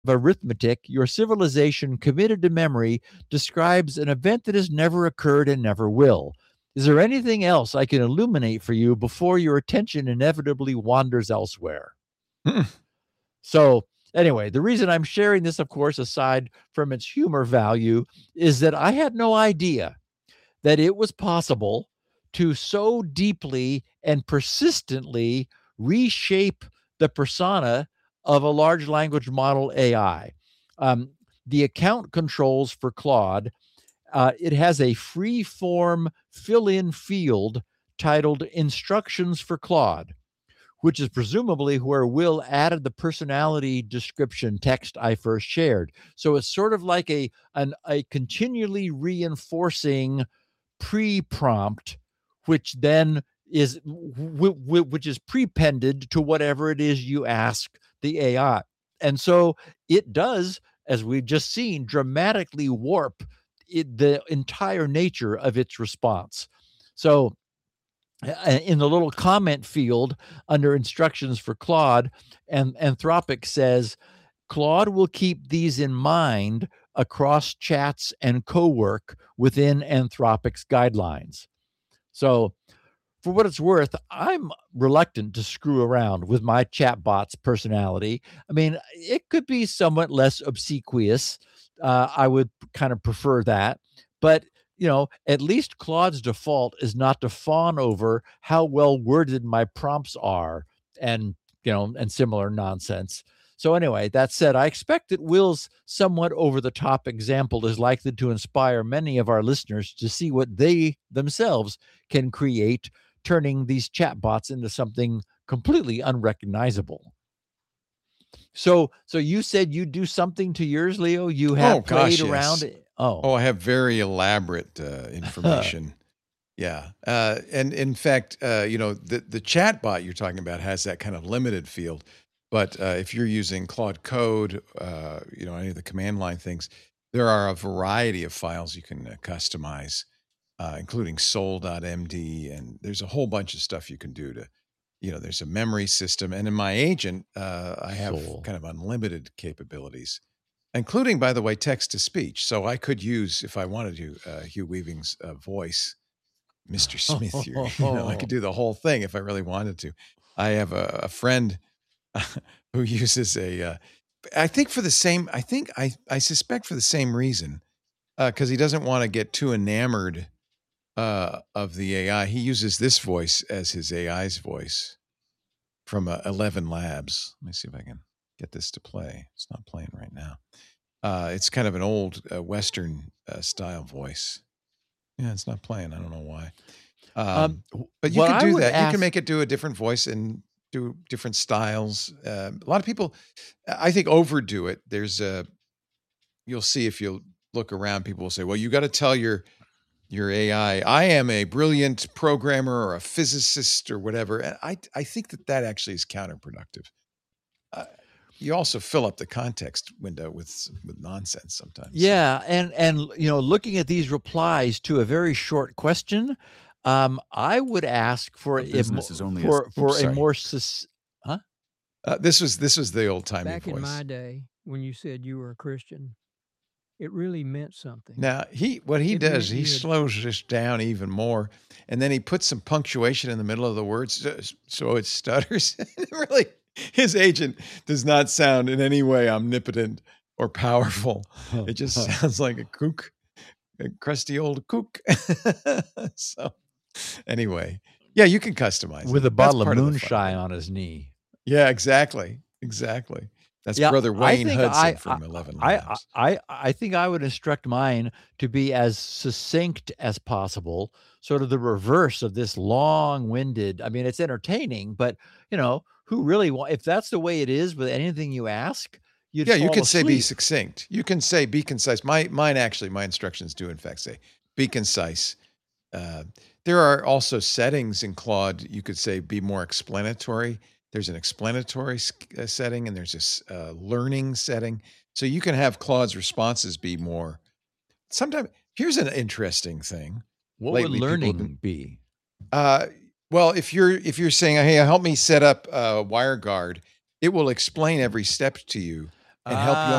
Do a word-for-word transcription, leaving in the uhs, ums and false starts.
arithmetic, your civilization committed to memory describes an event that has never occurred and never will. Is there anything else I can illuminate for you before your attention inevitably wanders elsewhere? Hmm. So, anyway, the reason I'm sharing this, of course, aside from its humor value, is that I had no idea that it was possible to so deeply and persistently reshape the persona of a large language model A I. Um, the account controls for Claude, uh, it has a free form fill in field titled Instructions for Claude, which is presumably where Will added the personality description text I first shared. So it's sort of like a, an, a continually reinforcing pre-prompt, which then is w- w- which is prepended to whatever it is you ask the A I. And so it does, as we've just seen, dramatically warp it, the entire nature of its response. So uh, in the little comment field under instructions for Claude, and Anthropic says Claude will keep these in mind across chats and co-work within Anthropic's guidelines. So, for what it's worth, I'm reluctant to screw around with my chatbot's personality. I mean, it could be somewhat less obsequious. Uh, I would kind of prefer that. But, you know, at least Claude's default is not to fawn over how well worded my prompts are and, you know, and similar nonsense. So, anyway, that said, I expect that Will's somewhat over the top example is likely to inspire many of our listeners to see what they themselves can create, turning these chatbots into something completely unrecognizable. So, so you said you do something to yours, Leo? You have Oh played gosh, around yes. it? Oh, Oh, I have very elaborate uh, information. Yeah, uh, and in fact, uh, you know, the the chat bot you're talking about has that kind of limited field. But uh, if you're using Claude Code, uh, you know, any of the command line things, there are a variety of files you can uh, customize, uh, including soul.md, and there's a whole bunch of stuff you can do to, you know, there's a memory system, and in my agent, uh, I have soul. kind of unlimited capabilities, including, by the way, text to speech. So I could use, if I wanted to, uh, Hugh Weaving's uh, voice, Mister Smith. You you know, I could do the whole thing if I really wanted to. I have a, a friend who uses a, uh, I think for the same, I think I I suspect for the same reason, because he doesn't want to get too enamored uh, of the A I. He uses this voice as his A I's voice from uh, Eleven Labs. Let me see if I can get this to play. It's not playing right now. Uh, it's kind of an old uh, Western uh, style voice. Yeah, it's not playing. I don't know why. Um, Um, w- but you what could I do would that. You can ask, make it do a different voice and do different styles. Uh, a lot of people, I think, overdo it. There's a, you'll see if you look around, people will say, well, you got to tell your your A I, I am a brilliant programmer or a physicist or whatever. And I, I think that that actually is counterproductive. Uh, you also fill up the context window with with nonsense sometimes. So. yeah, and and you know, looking at these replies to a very short question, um, I would ask for A a business mo- is only as for Oops, for a sorry. more sus- huh? Uh, this was this was the old timey Back in voice. my day, when you said you were a Christian, it really meant something. Now he what he It does, meant he you had slows this down even more, and then he puts some punctuation in the middle of the words so, so it stutters. Really, his agent does not sound in any way omnipotent or powerful. It just sounds like a kook, a crusty old kook. So, anyway, yeah, you can customize With it. a That's bottle of part of the fun of moonshine it. on his knee. Yeah, exactly, exactly. That's Yeah, Brother I Wayne think Hudson I, I, from Eleven I, Labs. I, I think I would instruct mine to be as succinct as possible, sort of the reverse of this long-winded. I mean, it's entertaining, but you know, who really want? If that's the way it is with anything you ask, you'd Yeah, you fall could say be asleep. succinct. You can say be concise. My mine actually, my instructions do in fact say be concise. Uh, there are also settings in Claude. You could say be more explanatory. There's an explanatory s- uh, setting, and there's this uh, learning setting. So you can have Claude's responses be more. Sometimes here's an interesting thing. What would Lately, people have been. learning be? Uh, well, if you're if you're saying, "Hey, help me set up uh, WireGuard," it will explain every step to you. and help young